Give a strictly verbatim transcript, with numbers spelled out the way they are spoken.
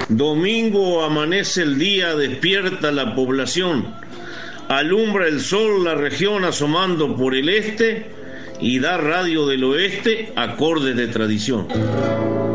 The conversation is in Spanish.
Domingo amanece el día, despierta la población, alumbra el sol la región asomando por el este y da radio del oeste acordes de tradición.